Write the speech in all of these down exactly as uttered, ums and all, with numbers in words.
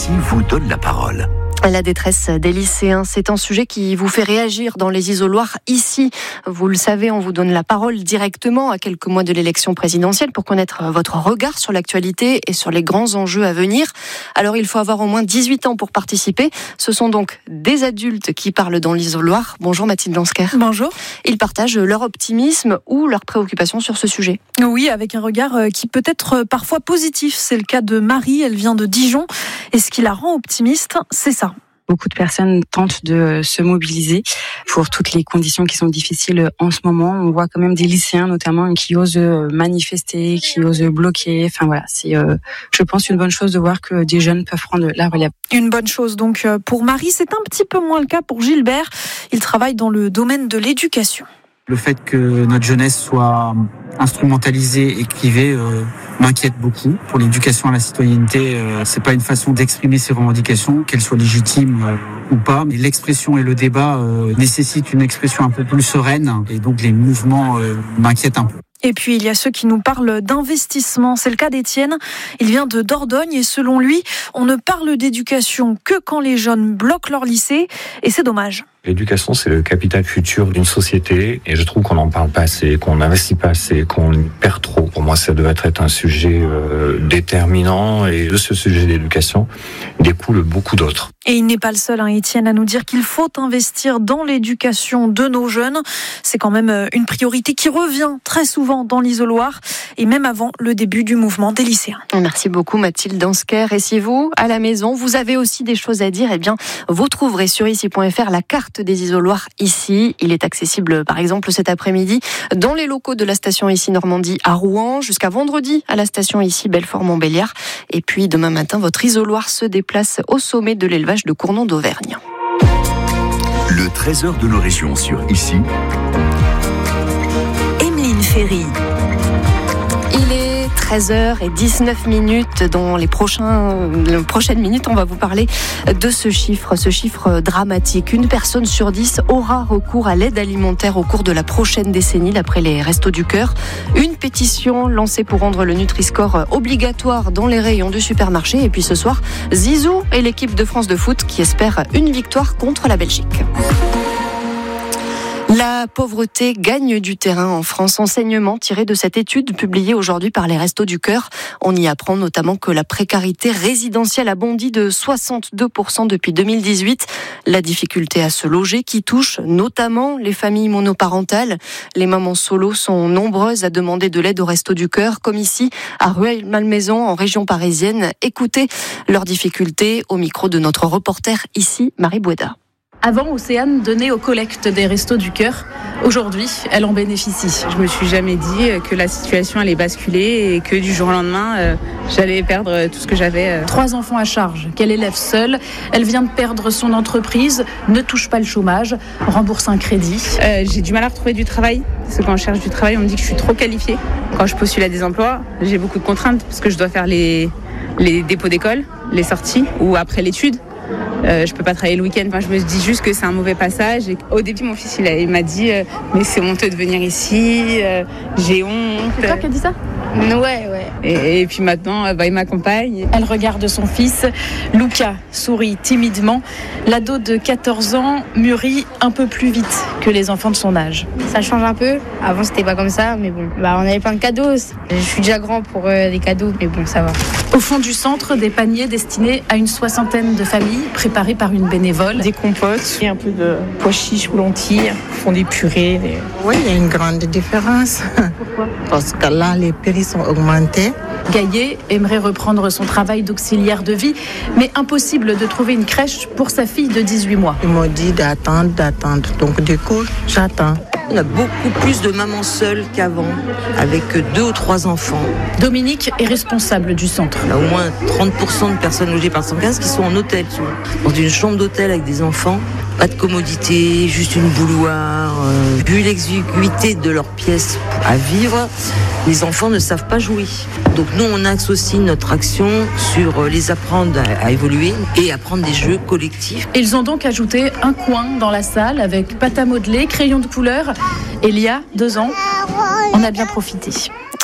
Ici vous donne la parole. La détresse des lycéens, c'est un sujet qui vous fait réagir dans les isoloirs ici. Vous le savez, on vous donne la parole directement à quelques mois de l'élection présidentielle pour connaître votre regard sur l'actualité et sur les grands enjeux à venir. Alors il faut avoir au moins dix-huit ans pour participer. Ce sont donc des adultes qui parlent dans l'isoloir. Bonjour Mathilde Dansker. Bonjour. Ils partagent leur optimisme ou leurs préoccupations sur ce sujet. Oui, avec un regard qui peut être parfois positif. C'est le cas de Marie, elle vient de Dijon. Et ce qui la rend optimiste, c'est ça. Beaucoup de personnes tentent de se mobiliser pour toutes les conditions qui sont difficiles en ce moment. On voit quand même des lycéens notamment qui osent manifester, qui osent bloquer. Enfin voilà, c'est euh, je pense une bonne chose de voir que des jeunes peuvent prendre la relève. Une bonne chose donc pour Marie, c'est un petit peu moins le cas pour Gilbert. Il travaille dans le domaine de l'éducation. Le fait que notre jeunesse soit instrumentalisée et clivée euh, m'inquiète beaucoup. Pour l'éducation à la citoyenneté, euh, c'est pas une façon d'exprimer ses revendications, qu'elles soient légitimes euh, ou pas. Mais l'expression et le débat euh, nécessitent une expression un peu plus sereine, et donc les mouvements euh, m'inquiètent un peu. Et puis, il y a ceux qui nous parlent d'investissement. C'est le cas d'Étienne. Il vient de Dordogne et selon lui, on ne parle d'éducation que quand les jeunes bloquent leur lycée. Et c'est dommage. L'éducation, c'est le capital futur d'une société et je trouve qu'on n'en parle pas assez, qu'on n'investit pas assez, qu'on perd trop. Pour moi, ça devrait être un sujet euh, déterminant et de ce sujet d'éducation découle beaucoup d'autres. Et il n'est pas le seul, hein, Étienne, à nous dire qu'il faut investir dans l'éducation de nos jeunes. C'est quand même une priorité qui revient très souvent dans l'isoloir et même avant le début du mouvement des lycéens. Merci beaucoup Mathilde Dansker. Et si vous, à la maison, vous avez aussi des choses à dire, eh bien, vous trouverez sur ici point f r la carte des isoloirs ici. Il est accessible par exemple cet après-midi dans les locaux de la station ici Normandie à Rouen, jusqu'à vendredi à la station ici Belfort-Montbéliard. Et puis demain matin, votre isoloir se déplace au sommet de l'élevage de Cournon d'Auvergne. Le trésor de nos régions sur ici. Emeline Ferry. Il est treize heures dix-neuf minutes. Dans les, prochains, les prochaines minutes, on va vous parler de ce chiffre, ce chiffre dramatique. Une personne sur dix aura recours à l'aide alimentaire au cours de la prochaine décennie, d'après les Restos du Cœur. Une pétition lancée pour rendre le Nutri-Score obligatoire dans les rayons du supermarché. Et puis ce soir, Zizou et l'équipe de France de foot qui espère une victoire contre la Belgique. La pauvreté gagne du terrain en France. Enseignement tiré de cette étude publiée aujourd'hui par les Restos du Cœur. On y apprend notamment que la précarité résidentielle a bondi de soixante-deux pour cent depuis deux mille dix-huit. La difficulté à se loger qui touche notamment les familles monoparentales. Les mamans solo sont nombreuses à demander de l'aide aux Restos du Cœur, comme ici à Rueil-Malmaison en région parisienne. Écoutez leurs difficultés au micro de notre reporter ici, Marie Boueda. Avant, Océane donnait aux collectes des Restos du Cœur. Aujourd'hui, elle en bénéficie. Je me suis jamais dit que la situation allait basculer et que du jour au lendemain, euh, j'allais perdre tout ce que j'avais. Euh. Trois enfants à charge, qu'elle élève seule. Elle vient de perdre son entreprise, ne touche pas le chômage, rembourse un crédit. Euh, j'ai du mal à retrouver du travail, parce que quand je cherche du travail, on me dit que je suis trop qualifiée. Quand je postule à des emplois, j'ai beaucoup de contraintes, parce que je dois faire les, les dépôts d'école, les sorties, ou après l'étude. Euh, je peux pas travailler le week-end. Enfin, je me dis juste que c'est un mauvais passage. Et au début, mon fils, il, a, il m'a dit euh, mais c'est honteux de venir ici. Euh, j'ai honte. C'est toi qui as dit ça ? Ouais, ouais. Et, et puis maintenant, bah, il m'accompagne. Elle regarde son fils. Luca sourit timidement. L'ado de quatorze ans mûrit un peu plus vite que les enfants de son âge. Ça change un peu. Avant, c'était pas comme ça, mais bon. Bah, on avait plein de cadeaux. Je suis déjà grand pour euh, les cadeaux, mais bon, ça va. Au fond du centre, des paniers destinés à une soixantaine de familles, préparés par une bénévole. Des compotes, et un peu de pois chiches ou lentilles, font des purées. Des... Oui, il y a une grande différence. Pourquoi ? Parce que là, les prix sont augmentés. Gaillet aimerait reprendre son travail d'auxiliaire de vie, mais impossible de trouver une crèche pour sa fille de dix-huit mois. Ils m'ont dit d'attendre, d'attendre. Donc du coup, j'attends. On a beaucoup plus de mamans seules qu'avant, avec deux ou trois enfants. Dominique est responsable du centre. On a au moins trente pour cent de personnes logées par cent quinze qui sont en hôtel, dans une chambre d'hôtel avec des enfants. Pas de commodité, juste une bouilloire. Euh, vu l'exiguïté de leurs pièces à vivre, les enfants ne savent pas jouer. Donc nous, on axe aussi notre action sur les apprendre à, à évoluer et apprendre des jeux collectifs. Ils ont donc ajouté un coin dans la salle avec pâte à modeler, crayon de couleur. Elia, deux ans, en a bien profité.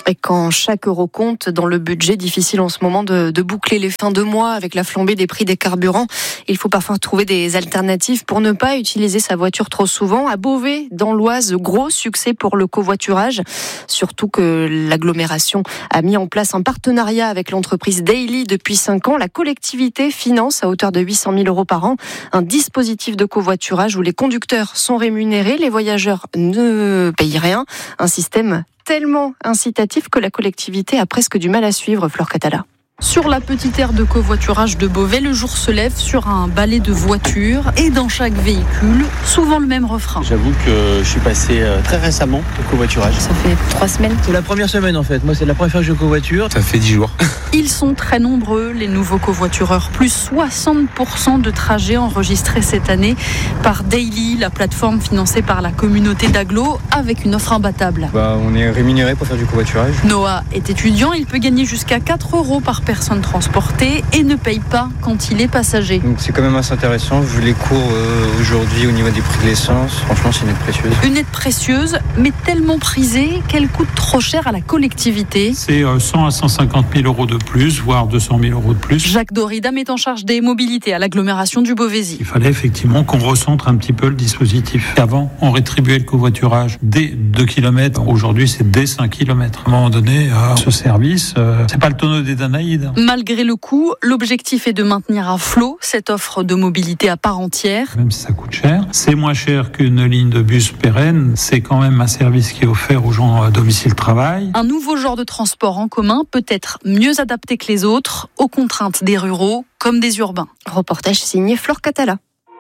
Et quand chaque euro compte dans le budget, difficile en ce moment de, de boucler les fins de mois avec la flambée des prix des carburants. Il faut parfois trouver des alternatives pour ne pas utiliser sa voiture trop souvent. À Beauvais, dans l'Oise, gros succès pour le covoiturage. Surtout que l'agglomération a mis en place un partenariat avec l'entreprise Daily depuis cinq ans. La collectivité finance à hauteur de huit cent mille euros par an un dispositif de covoiturage où les conducteurs sont rémunérés, les voyageurs ne payent rien. Un système tellement incitatif que la collectivité a presque du mal à suivre, Flore Catala. Sur la petite aire de covoiturage de Beauvais, le jour se lève sur un balai de voitures et dans chaque véhicule, souvent le même refrain. J'avoue que je suis passé très récemment au covoiturage. Ça fait trois semaines. C'est la première semaine en fait. Moi, c'est la première fois que je covoiture. Ça fait dix jours. Ils sont très nombreux, les nouveaux covoitureurs. Plus soixante pour cent de trajets enregistrés cette année par Daily, la plateforme financée par la communauté d'agglo, avec une offre imbattable. Bah, on est rémunéré pour faire du covoiturage. Noah est étudiant, il peut gagner jusqu'à quatre euros par personne transportée et ne paye pas quand il est passager. Donc c'est quand même assez intéressant vu les cours euh, aujourd'hui au niveau des prix de l'essence. Franchement, c'est une aide précieuse. Une aide précieuse, mais tellement prisée qu'elle coûte trop cher à la collectivité. C'est cent à cent cinquante mille euros de plus, voire deux cent mille euros de plus. Jacques Doridam est en charge des mobilités à l'agglomération du Beauvaisis. Il fallait effectivement qu'on recentre un petit peu le dispositif. Avant, on rétribuait le covoiturage dès deux kilomètres. Aujourd'hui, c'est dès cinq kilomètres. À un moment donné, euh, ce service, euh, c'est pas le tonneau des Danaïdes. Malgré le coût, l'objectif est de maintenir à flot cette offre de mobilité à part entière. Même si ça coûte cher, c'est moins cher qu'une ligne de bus pérenne. C'est quand même un service qui est offert aux gens à domicile travail. Un nouveau genre de transport en commun peut être mieux adapté que les autres aux contraintes des ruraux comme des urbains. Reportage signé Flore Catala.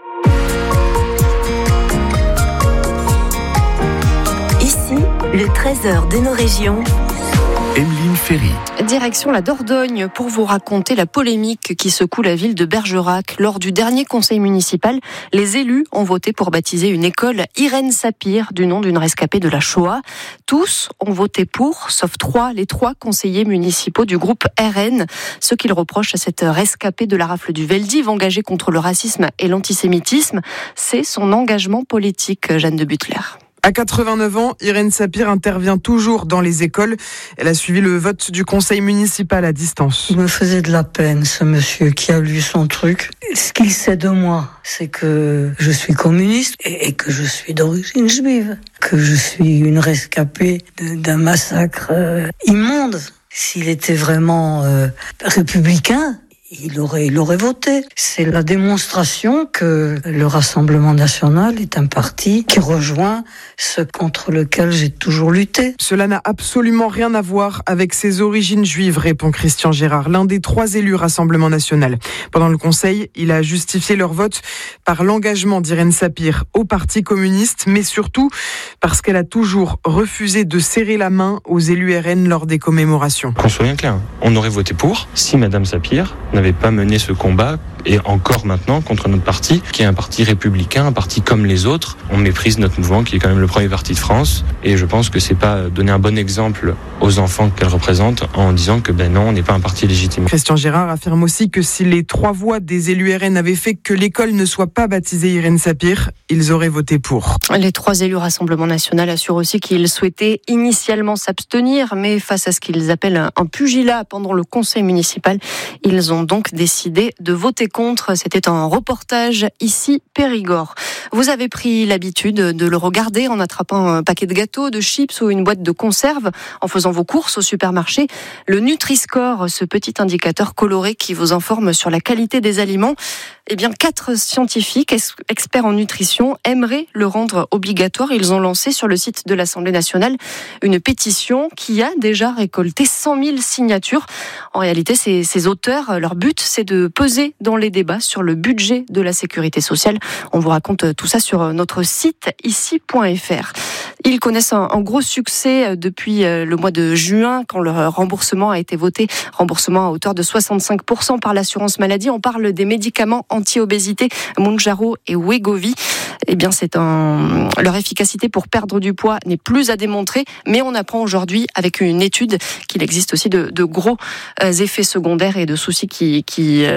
Ici, le trésor de nos régions. Emeline Ferry. Direction la Dordogne pour vous raconter la polémique qui secoue la ville de Bergerac. Lors du dernier conseil municipal, les élus ont voté pour baptiser une école Irène Sapir du nom d'une rescapée de la Shoah. Tous ont voté pour, sauf trois, les trois conseillers municipaux du groupe R N. Ce qu'ils reprochent à cette rescapée de la rafle du Veldiv engagée contre le racisme et l'antisémitisme, c'est son engagement politique, Jeanne de Butler. À quatre-vingt-neuf ans, Irène Sapir intervient toujours dans les écoles. Elle a suivi le vote du conseil municipal à distance. Il me faisait de la peine, ce monsieur qui a lu son truc. Ce qu'il sait de moi, c'est que je suis communiste et que je suis d'origine juive, que je suis une rescapée d'un massacre euh, immonde. S'il était vraiment euh, républicain, Il aurait, il aurait voté. C'est la démonstration que le Rassemblement national est un parti qui rejoint ce contre lequel j'ai toujours lutté. Cela n'a absolument rien à voir avec ses origines juives, répond Christian Gérard, l'un des trois élus Rassemblement national. Pendant le conseil, il a justifié leur vote par l'engagement d'Irène Sapir au Parti communiste, mais surtout parce qu'elle a toujours refusé de serrer la main aux élus R N lors des commémorations. Qu'on soit bien clair, on aurait voté pour si Madame Sapir n'avait pas mené ce combat, et encore maintenant, contre notre parti, qui est un parti républicain, un parti comme les autres. On méprise notre mouvement, qui est quand même le premier parti de France, et je pense que c'est pas donner un bon exemple aux enfants qu'elle représente en disant que ben non, on n'est pas un parti légitime. Christian Gérard affirme aussi que si les trois voix des élus R N avaient fait que l'école ne soit pas baptisée Irène Sapir, ils auraient voté pour. Les trois élus Rassemblement national assurent aussi qu'ils souhaitaient initialement s'abstenir, mais face à ce qu'ils appellent un pugilat pendant le conseil municipal, ils ont donc décidé de voter contre. C'était un reportage ici Périgord. Vous avez pris l'habitude de le regarder en attrapant un paquet de gâteaux, de chips ou une boîte de conserve en faisant vos courses au supermarché. Le Nutri-Score, ce petit indicateur coloré qui vous informe sur la qualité des aliments, eh bien, quatre scientifiques experts en nutrition aimeraient le rendre obligatoire. Ils ont lancé sur le site de l'Assemblée nationale une pétition qui a déjà récolté cent mille signatures. En réalité, ces, ces auteurs, leur but, c'est de peser dans les débats sur le budget de la sécurité sociale. On vous raconte tout ça sur notre site ici point f r. Ils connaissent un, un gros succès depuis le mois de juin, quand leur remboursement a été voté, remboursement à hauteur de soixante-cinq pour cent par l'assurance maladie. On parle des médicaments anti-obésité Mounjaro et Wegovy. Eh bien, c'est un... leur efficacité pour perdre du poids n'est plus à démontrer, mais on apprend aujourd'hui avec une étude qu'il existe aussi de, de gros effets secondaires et de soucis qui, qui, euh,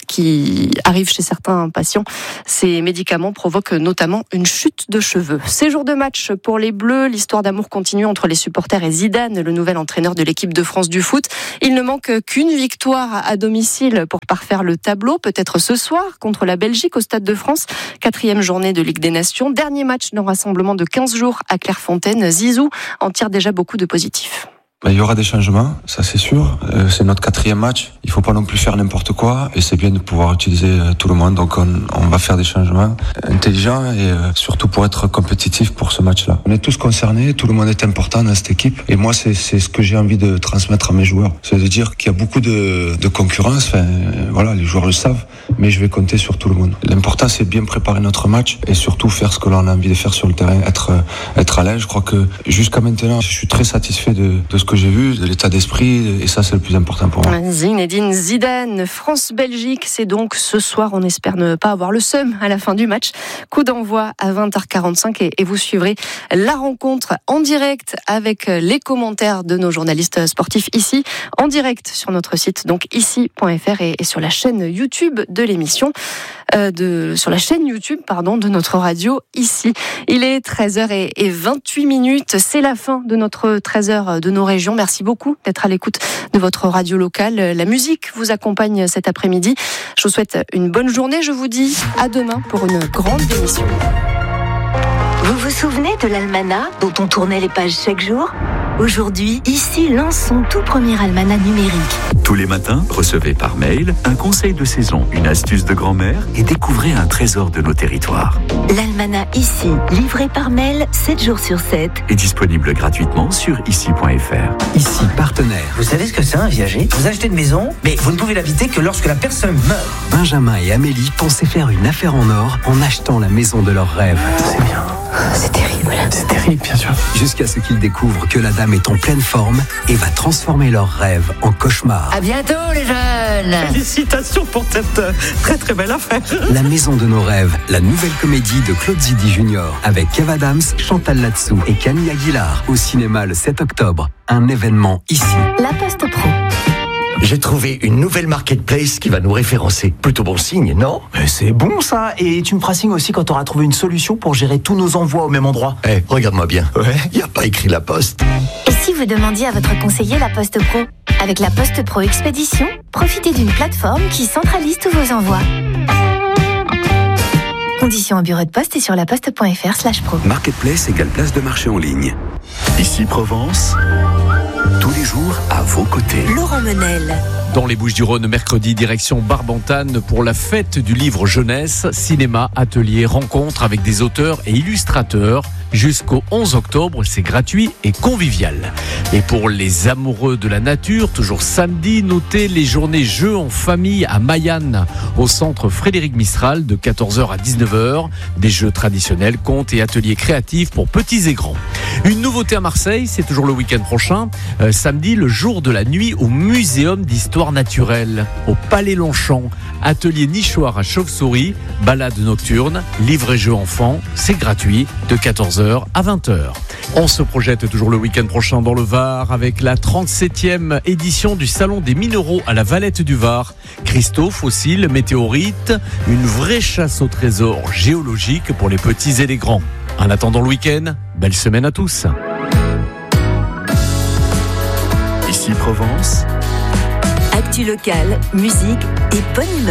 qui arrive chez certains patients. Ces médicaments provoquent notamment une chute de cheveux. C'est jour de match pour les Bleus. L'histoire d'amour continue entre les supporters et Zidane, le nouvel entraîneur de l'équipe de France du foot. Il ne manque qu'une victoire à domicile pour parfaire le tableau, peut-être ce soir contre la Belgique au Stade de France. Quatrième journée de Ligue des Nations. Dernier match d'un rassemblement de quinze jours à Clairefontaine. Zizou en tire déjà beaucoup de positifs. Il y aura des changements, ça c'est sûr. Euh, c'est notre quatrième match. Il faut pas non plus faire n'importe quoi et c'est bien de pouvoir utiliser euh, tout le monde. Donc on, on va faire des changements intelligents et euh, surtout pour être compétitif pour ce match-là. On est tous concernés, tout le monde est important dans cette équipe et moi c'est, c'est ce que j'ai envie de transmettre à mes joueurs. C'est de dire qu'il y a beaucoup de, de concurrence. Enfin, euh, voilà, les joueurs le savent, mais je vais compter sur tout le monde. L'important c'est bien préparer notre match et surtout faire ce que l'on a envie de faire sur le terrain, être être à l'aise. Je crois que jusqu'à maintenant, je suis très satisfait de, de ce que j'ai vu, de l'état d'esprit, et ça c'est le plus important pour moi. Zinedine Zidane, France-Belgique, c'est donc ce soir, on espère ne pas avoir le seum à la fin du match. Coup d'envoi à vingt heures quarante-cinq et, et vous suivrez la rencontre en direct avec les commentaires de nos journalistes sportifs ici, en direct sur notre site, donc ici point f r et, et sur la chaîne YouTube de l'émission, euh, de, sur la chaîne YouTube, pardon, de notre radio ici. Il est treize heures vingt-huit minutes, c'est la fin de notre treize heures de nos régions. Merci beaucoup d'être à l'écoute de votre radio locale. La musique vous accompagne cet après-midi. Je vous souhaite une bonne journée. Je vous dis à demain pour une grande émission. Vous vous souvenez de l'almanach dont on tournait les pages chaque jour ? Aujourd'hui, ici lance son tout premier almanach numérique. Tous les matins, recevez par mail un conseil de saison, une astuce de grand-mère et découvrez un trésor de nos territoires. L'almanach ici, livré par mail sept jours sur sept. Est disponible gratuitement sur ici point f r. Ici, partenaire. Vous savez ce que c'est un viager ? Vous achetez une maison, mais vous ne pouvez l'habiter que lorsque la personne meurt. Benjamin et Amélie pensaient faire une affaire en or en achetant la maison de leurs rêves. C'est bien. C'est terrible. C'est terrible, bien sûr. Jusqu'à ce qu'ils découvrent que la dame est en pleine forme et va transformer leurs rêves en cauchemar. À bientôt, les jeunes. Félicitations pour cette très très belle affaire. La maison de nos rêves, la nouvelle comédie de Claude Zidi Junior avec Kev Adams, Chantal Latsou et Camille Aguilar au cinéma le sept octobre. Un événement ici. La Poste Pro. J'ai trouvé une nouvelle marketplace qui va nous référencer. Plutôt bon signe, non ? Mais c'est bon ça. Et tu me feras signe aussi quand tu auras trouvé une solution pour gérer tous nos envois au même endroit. Eh, hey, regarde-moi bien. Ouais, y a pas écrit La Poste. Et si vous demandiez à votre conseiller La Poste Pro ? Avec La Poste Pro Expédition, profitez d'une plateforme qui centralise tous vos envois. Conditions en bureau de poste et sur laposte point f r slash pro. Marketplace égale place de marché en ligne. Ici Provence, tous les jours à vos côtés. Laurent Menel. Dans les Bouches-du-Rhône, mercredi, direction Barbantane pour la fête du livre jeunesse, cinéma, atelier, rencontre avec des auteurs et illustrateurs. Jusqu'au onze octobre, c'est gratuit et convivial. Et pour les amoureux de la nature, toujours samedi, notez les journées jeux en famille à Mayanne, au centre Frédéric Mistral de quatorze heures à dix-neuf heures. Des jeux traditionnels, contes et ateliers créatifs pour petits et grands. Une nouveauté à Marseille, c'est toujours le week-end prochain. Euh, samedi, le jour de la nuit au Muséum d'Histoire Naturelle, au Palais Longchamp. Atelier nichoir à chauve-souris, balade nocturne, livre et jeux enfants. C'est gratuit de quatorze heures à vingt heures. On se projette toujours le week-end prochain dans le Var avec la trente-septième édition du Salon des Minéraux à la Valette du Var. Cristaux, fossiles, météorites, une vraie chasse au trésor géologique pour les petits et les grands. En attendant le week-end, belle semaine à tous. Ici Provence. Actu locale, musique et bonne humeur.